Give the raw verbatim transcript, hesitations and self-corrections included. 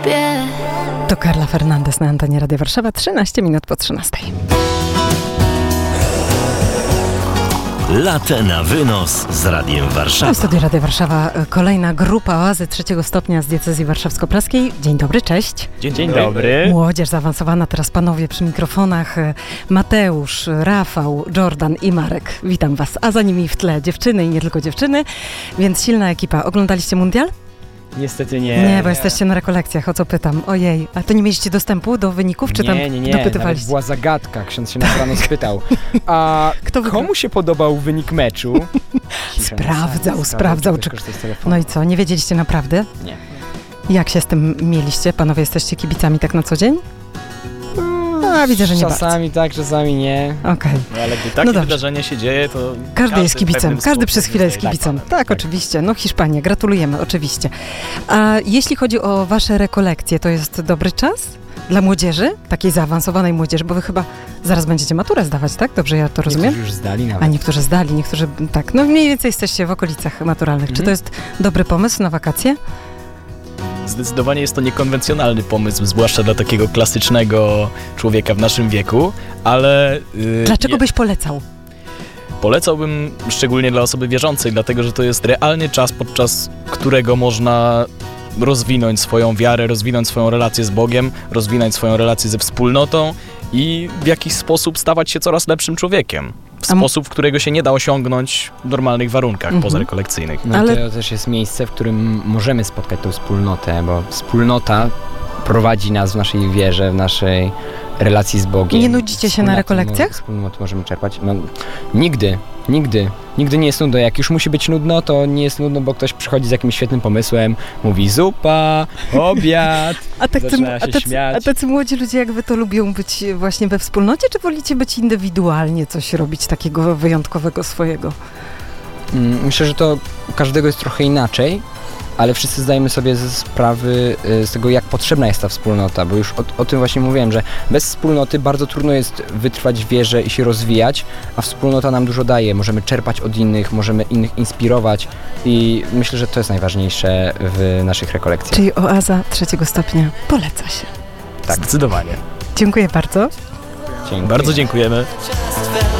To Carla Fernandez na antenie Radia Warszawa, trzynaście minut po trzynastej. Latę na wynos z Radiem Warszawa. W studiu Radia Warszawa kolejna grupa oazy trzeciego stopnia z diecezji warszawsko-praskiej. Dzień dobry, cześć. Dzień, Dzień dobry. Młodzież zaawansowana, teraz panowie przy mikrofonach. Mateusz, Rafał, Jordan i Marek. Witam was. A za nimi w tle dziewczyny i nie tylko dziewczyny, więc silna ekipa. Oglądaliście mundial? Niestety nie. Nie, bo nie. Jesteście na rekolekcjach, o co pytam. Ojej, a to nie mieliście dostępu do wyników, czy nie, tam nie, nie. dopytywaliście? Nawet była zagadka, ksiądz się nas rano spytał. A Kto komu się podobał wynik meczu? Sprawdzał, sprawdzał. Czy... No i co, nie wiedzieliście naprawdę? Nie. Jak się z tym mieliście? Panowie, jesteście kibicami tak na co dzień? A, widzę, że nie Czasami bardzo. tak, czasami nie. Okej. Okay. No, ale gdy takie no wydarzenie się dzieje, to każdy, każdy jest kibicem, każdy przez chwilę jest kibicem. Tak, tak, oczywiście. No Hiszpania, gratulujemy, oczywiście. A jeśli chodzi o wasze rekolekcje, to jest dobry czas dla młodzieży, takiej zaawansowanej młodzieży, bo wy chyba zaraz będziecie maturę zdawać, tak? Dobrze ja to rozumiem? Niektórzy już zdali nawet. A niektórzy zdali, niektórzy tak. No mniej więcej jesteście w okolicach maturalnych. Mhm. Czy to jest dobry pomysł na wakacje? Zdecydowanie jest to niekonwencjonalny pomysł, zwłaszcza dla takiego klasycznego człowieka w naszym wieku, ale... Yy, Dlaczego nie, byś polecał? Polecałbym szczególnie dla osoby wierzącej, dlatego że to jest realny czas, podczas którego można rozwinąć swoją wiarę, rozwinąć swoją relację z Bogiem, rozwinąć swoją relację ze wspólnotą i w jakiś sposób stawać się coraz lepszym człowiekiem. W A sposób, którego się nie da osiągnąć w normalnych warunkach mhm. pozarekolekcyjnych. No Ale... to też jest miejsce, w którym możemy spotkać tą wspólnotę, bo wspólnota prowadzi nas w naszej wierze, w naszej relacji z Bogiem. Nie nudzicie się na rekolekcjach? Wspólnot możemy czerpać. No, nigdy, nigdy. Nigdy nie jest nudno. Jak już musi być nudno, to nie jest nudno, bo ktoś przychodzi z jakimś świetnym pomysłem, mówi zupa, obiad, a tak zaczyna się a tacy, śmiać. A tacy młodzi ludzie, jak wy to lubią być właśnie we wspólnocie, czy wolicie być indywidualnie, coś robić takiego wyjątkowego swojego? Myślę, że to u każdego jest trochę inaczej, ale wszyscy zdajemy sobie ze sprawy z tego, jak potrzebna jest ta wspólnota, bo już o, o tym właśnie mówiłem, że bez wspólnoty bardzo trudno jest wytrwać w wierze i się rozwijać, a wspólnota nam dużo daje. Możemy czerpać od innych, możemy innych inspirować i myślę, że to jest najważniejsze w naszych rekolekcjach. Czyli oaza trzeciego stopnia poleca się. Tak, zdecydowanie. Dziękuję bardzo. Dziękuję. Bardzo dziękujemy.